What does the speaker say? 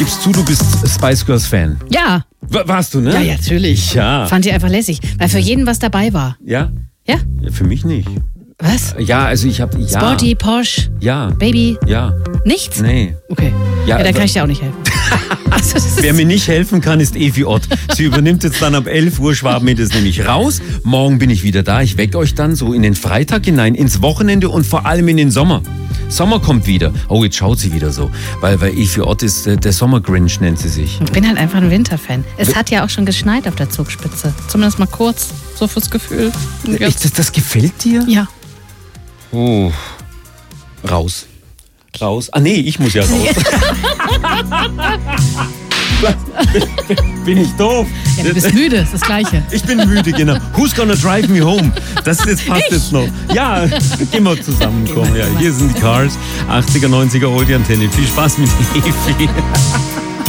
Gibst du bist Spice Girls Fan? Ja. Warst du, ne? Ja, natürlich. Ja. Fand ich einfach lässig, weil für jeden was dabei war. Ja? Ja? Ja, für mich nicht. Was? Ja, also ich habe... Ja. Sporty, Posh, Ja. Baby, Ja. nichts? Nee. Okay. Ja, Ja, dann kann ich dir auch nicht helfen. Also, das ist Wer mir nicht helfen kann, ist Evi Ott. Sie übernimmt jetzt dann ab 11 Uhr, schwaben mir das nämlich raus. Morgen bin ich wieder da. Ich wecke euch dann so in den Freitag hinein, ins Wochenende und vor allem in den Sommer. Sommer kommt wieder. Oh, jetzt schaut sie wieder so. Weil Evi Ott ist der Sommer-Grinch, nennt sie sich. Ich bin halt einfach ein Winterfan. Es hat ja auch schon geschneit auf der Zugspitze. Zumindest mal kurz, so fürs Gefühl. Das gefällt dir? Ja. Oh. Raus. Raus. Ah nee, ich muss ja raus. Bin ich doof? Ja, du bist müde, ist das Gleiche. Ich bin müde, genau. Who's gonna drive me home? Das passt jetzt noch. Ja, gehen wir zusammen. Komm, ja, hier sind die Cars. 80er, 90er Oldie Antenne. Viel Spaß mit Evi.